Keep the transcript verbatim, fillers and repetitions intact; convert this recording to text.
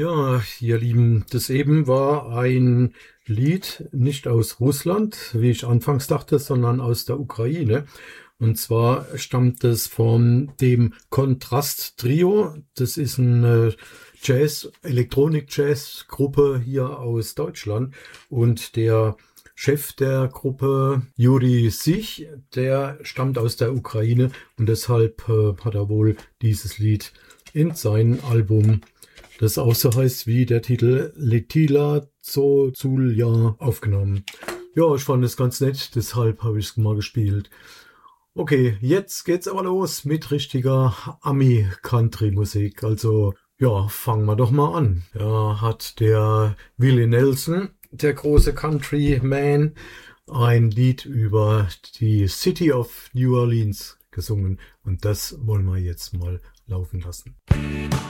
Ja, ihr Lieben, das eben war ein Lied nicht aus Russland, wie ich anfangs dachte, sondern aus der Ukraine. Und zwar stammt es von dem Kontrast Trio. Das ist eine Jazz, Elektronik-Jazz-Gruppe hier aus Deutschland. Und der Chef der Gruppe, Juri Sich, der stammt aus der Ukraine. Und deshalb äh, hat er wohl dieses Lied in sein Album, das auch so heißt wie der Titel, Letila Zozulja, aufgenommen. Ja, ich fand es ganz nett, deshalb habe ich es mal gespielt. Okay, jetzt geht's aber los mit richtiger Ami-Country-Musik. Also, ja, fangen wir doch mal an. Da hat der Willie Nelson, der große Country-Man, ein Lied über die City of New Orleans gesungen. Und das wollen wir jetzt mal laufen lassen.